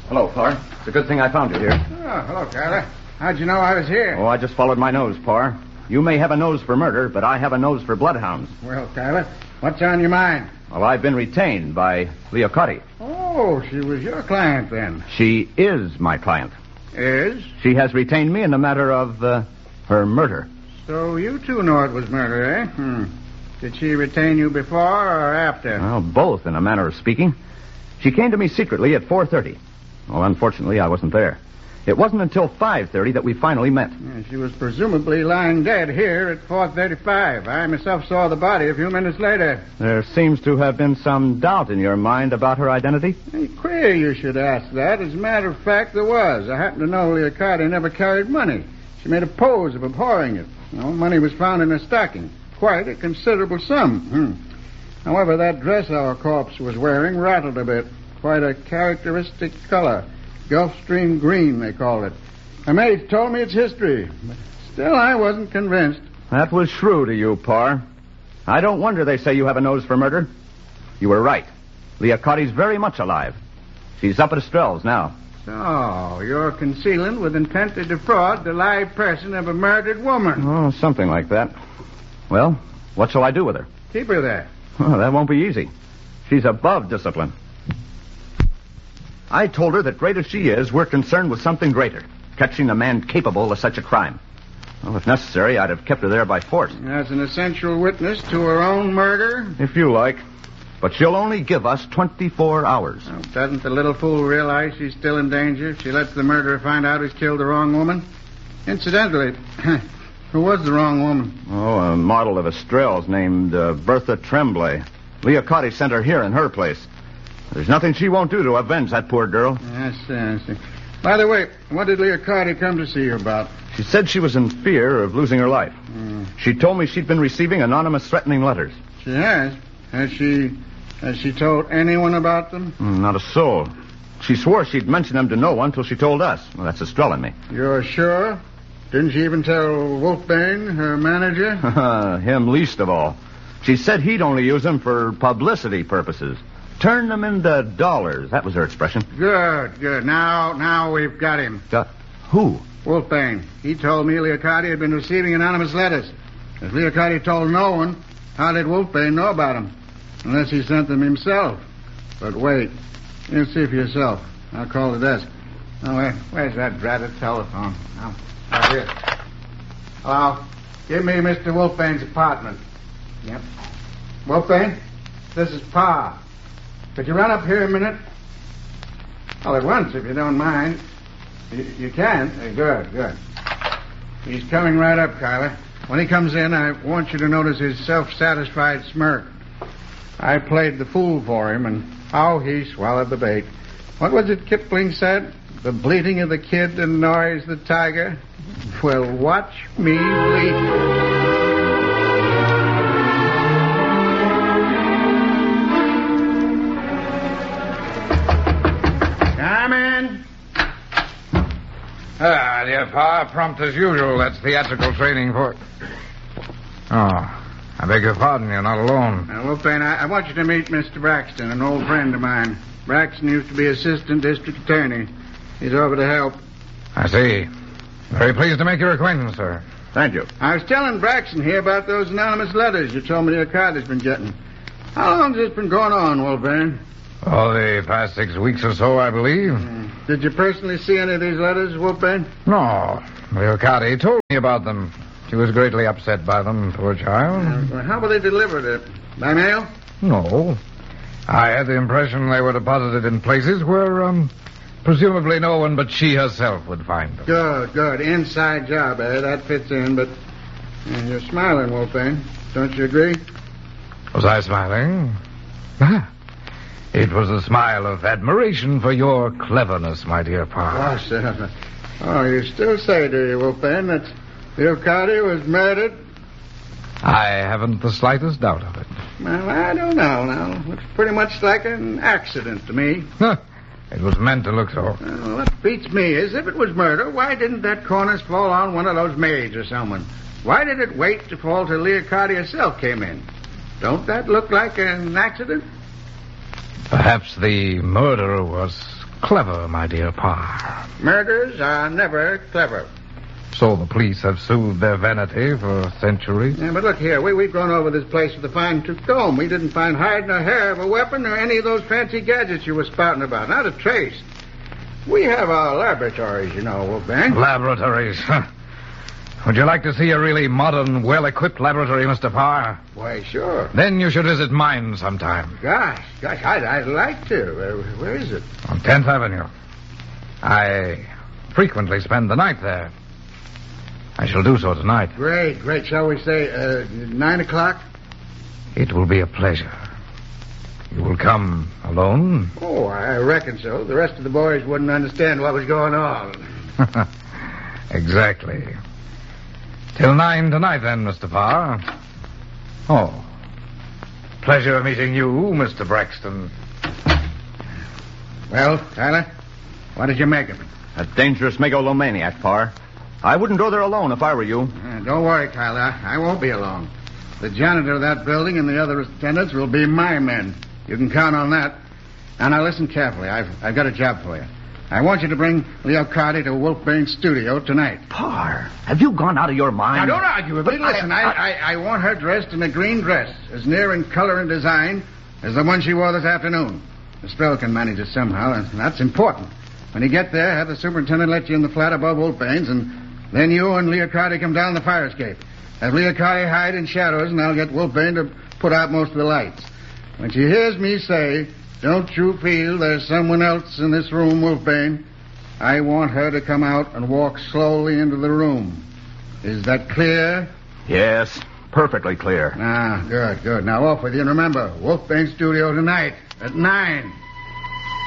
Hello, Parr. It's a good thing I found you here. Oh, hello, Kyler. How'd you know I was here? Oh, I just followed my nose, Parr. You may have a nose for murder, but I have a nose for bloodhounds. Well, Kyler, what's on your mind? Well, I've been retained by Leocotti. Oh, she was your client then. She is my client. Is? She has retained me in the matter of her murder. So you two know it was murder, eh? Did she retain you before or after? Well, both, in a manner of speaking. She came to me secretly at 4:30. Well, unfortunately, I wasn't there. It wasn't until 5:30 that we finally met. Yeah, she was presumably lying dead here at 4:35. I myself saw the body a few minutes later. There seems to have been some doubt in your mind about her identity. Hey, queer you should ask that. As a matter of fact, there was. I happen to know Leocotti never carried money. She made a pose of abhorring it. Money was found in her stocking. Quite a considerable sum. However, that dress our corpse was wearing rattled a bit. Quite a characteristic color. Gulfstream green, they call it. My maid told me its history. But still, I wasn't convinced. That was shrewd of you, Parr. I don't wonder they say you have a nose for murder. You were right. Leocotti's very much alive. She's up at Estrell's now. So, you're concealing with intent to defraud the live person of a murdered woman. Oh, something like that. Well, what shall I do with her? Keep her there. Oh, that won't be easy. She's above discipline. I told her that great as she is, we're concerned with something greater. Catching a man capable of such a crime. Well, if necessary, I'd have kept her there by force. As an essential witness to her own murder? If you like. But she'll only give us 24 hours. Well, doesn't the little fool realize she's still in danger if she lets the murderer find out he's killed the wrong woman? Incidentally, who was the wrong woman? Oh, a model of Estrell's named Bertha Tremblay. Leocotti sent her here in her place. There's nothing she won't do to avenge that poor girl. I see. By the way, what did Leocotti come to see you about? She said she was in fear of losing her life. She told me she'd been receiving anonymous threatening letters. She has? Has she told anyone about them? Not a soul. She swore she'd mention them to no one till she told us. Well, that's Estrell and me. You're sure? Didn't she even tell Wolfbane, her manager? Him least of all. She said he'd only use them for publicity purposes. Turn them into dollars. That was her expression. Good. Now we've got him. Who? Wolfbane. He told me Leocotti had been receiving anonymous letters. If Leocotti told no one, how did Wolfbane know about them? Unless he sent them himself. But wait. You see for yourself. I'll call the desk. Oh, where's that dratted telephone? Out here. Hello? Give me Mr. Wolfbane's apartment. Yep. Wolfbane? This is Pa. Could you run up here a minute? All at once, if you don't mind. You can? Good. He's coming right up, Kyler. When he comes in, I want you to notice his self-satisfied smirk. I played the fool for him, and how he swallowed the bait. What was it Kipling said? The bleating of the kid annoys the tiger. Well, watch me bleat. Dear Pa, prompt as usual. That's theatrical training for... Oh, I beg your pardon. You're not alone. Wolfbane, I want you to meet Mr. Braxton, an old friend of mine. Braxton used to be assistant district attorney. He's over to help. I see. Very pleased to make your acquaintance, sir. Thank you. I was telling Braxton here about those anonymous letters you told me Leocotti's been getting. How long has this been going on, Wolfbane? Oh, the past 6 weeks or so, I believe. Did you personally see any of these letters, Wolfbane? No. Leocotti told me about them. She was greatly upset by them, poor child. How were they delivered? By mail? No. I had the impression they were deposited in places where, presumably no one but she herself would find them. Good. Inside job, That fits in, but you're smiling, Wolfbane. Don't you agree? Was I smiling? It was a smile of admiration for your cleverness, my dear Pa. You still say, do you, Wolfbane, that Leocotti was murdered? I haven't the slightest doubt of it. Well, I don't know now. Looks pretty much like an accident to me. It was meant to look so. Well, what beats me is if it was murder, why didn't that cornice fall on one of those maids or someone? Why did it wait to fall till Leocotti herself came in? Don't that look like an accident? Perhaps the murderer was clever, my dear Pa. Murders are never clever. So the police have soothed their vanity for centuries. Yeah, but look here, we've gone over this place with a fine-tooth comb. We didn't find hide nor hair of a weapon or any of those fancy gadgets you were spouting about. Not a trace. We have our laboratories, you know, Wolfgang. Laboratories. Would you like to see a really modern, well-equipped laboratory, Mr. Parr? Why, sure. Then you should visit mine sometime. Gosh, I'd like to. Where is it? On 10th Avenue. I frequently spend the night there. I shall do so tonight. Great. Shall we say 9 o'clock? It will be a pleasure. You will come alone? Oh, I reckon so. The rest of the boys wouldn't understand what was going on. Exactly. Till 9 tonight, then, Mr. Parr. Oh. Pleasure meeting you, Mr. Braxton. Well, Tyler, what did you make of it? A dangerous megalomaniac, Parr. I wouldn't go there alone if I were you. Don't worry, Tyler. I won't be alone. The janitor of that building and the other attendants will be my men. You can count on that. Now listen carefully. I've got a job for you. I want you to bring Leocardi to Wolfbane's studio tonight. Parr, have you gone out of your mind? Now, don't argue with me. Listen, I want her dressed in a green dress, as near in color and design as the one she wore this afternoon. Estrell can manage it somehow, and that's important. When you get there, have the superintendent let you in the flat above Wolfbane's, and then you and Leocardi come down the fire escape. Have Leocardi hide in shadows, and I'll get Wolfbane to put out most of the lights. When she hears me say, "Don't you feel there's someone else in this room, Wolfbane?" I want her to come out and walk slowly into the room. Is that clear? Yes, perfectly clear. Good. Now off with you. And remember, Wolfbane's studio tonight at 9.